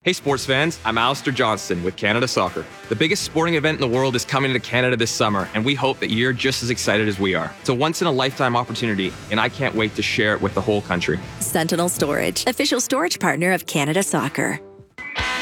Hey sports fans, I'm Alistair Johnston with Canada Soccer. The biggest sporting event in the world is coming to Canada this summer, and we hope that you're just as excited as we are. It's a once-in-a-lifetime opportunity, and I can't wait to share it with the whole country. Sentinel Storage, official storage partner of Canada Soccer.